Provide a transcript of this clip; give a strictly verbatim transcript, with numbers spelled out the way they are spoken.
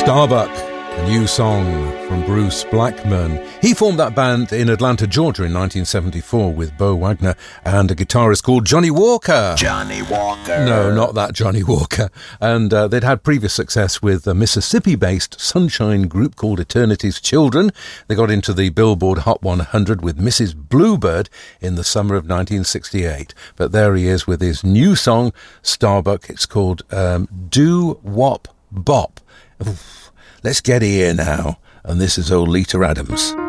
Starbuck, a new song from Bruce Blackman. He formed that band in Atlanta, Georgia in nineteen seventy-four with Bo Wagner and a guitarist called Johnny Walker. Johnny Walker. No, not that Johnny Walker. And uh, they'd had previous success with a Mississippi-based sunshine group called Eternity's Children. They got into the Billboard Hot one hundred with Missus Bluebird in the summer of nineteen sixty-eight. But there he is with his new song, Starbuck. It's called um, Do Wop Bop. Let's get here now. And this is old Lita Adams.